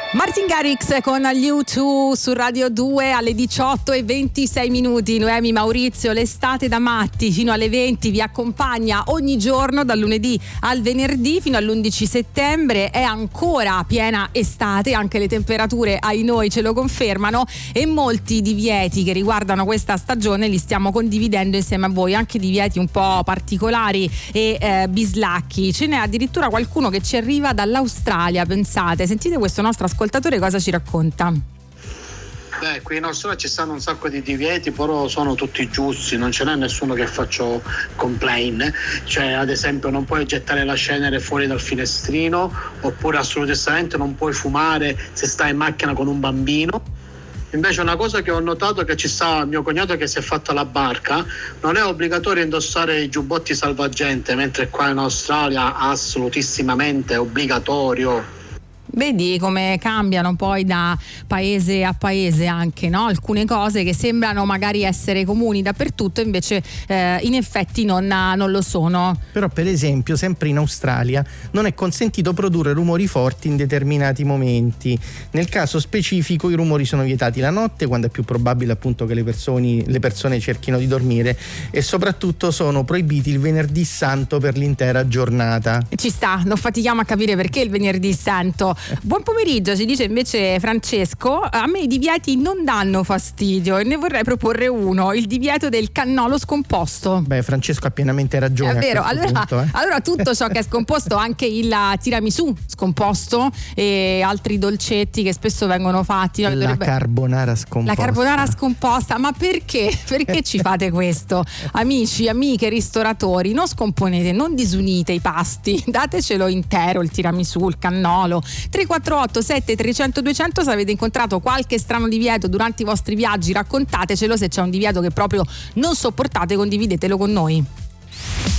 Martin Garrix con U2 su Radio 2 alle 18:26. Noemi Maurizio, l'estate da matti fino alle 20 vi accompagna ogni giorno dal lunedì al venerdì fino all'11 settembre. È ancora piena estate, anche le temperature ai noi ce lo confermano, e molti divieti che riguardano questa stagione li stiamo condividendo insieme a voi, anche divieti un po' particolari e bislacchi. Ce n'è addirittura qualcuno che ci arriva dall'Australia, pensate. Sentite questo nostro ascoltatore cosa ci racconta. Beh, qui in Australia ci stanno un sacco di divieti, però sono tutti giusti, non ce n'è nessuno che faccio complain. Cioè, ad esempio, non puoi gettare la cenere fuori dal finestrino, oppure assolutamente non puoi fumare se stai in macchina con un bambino. Invece una cosa che ho notato, che ci sta mio cognato che si è fatto la barca, non è obbligatorio indossare i giubbotti salvagente, mentre qua in Australia assolutissimamente è obbligatorio. Vedi come cambiano poi da paese a paese anche, no? Alcune cose che sembrano magari essere comuni dappertutto, invece in effetti non lo sono. Però per esempio sempre in Australia non è consentito produrre rumori forti in determinati momenti. Nel caso specifico i rumori sono vietati la notte, quando è più probabile appunto che le persone cerchino di dormire, e soprattutto sono proibiti il venerdì santo per l'intera giornata. Ci sta, non fatichiamo a capire perché il venerdì santo. Buon pomeriggio, ci dice invece Francesco. A me i divieti non danno fastidio e ne vorrei proporre uno: il divieto del cannolo scomposto. Beh, Francesco ha pienamente ragione. È vero, punto, allora tutto ciò che è scomposto, anche il tiramisù scomposto e altri dolcetti che spesso vengono fatti. La carbonara scomposta. La carbonara scomposta, ma perché? Perché ci fate questo? Amici, amiche ristoratori, non scomponete, non disunite i pasti, datecelo intero il tiramisù, il cannolo. 348 7300 200. Se avete incontrato qualche strano divieto durante i vostri viaggi, raccontatecelo. Se c'è un divieto che proprio non sopportate, condividetelo con noi.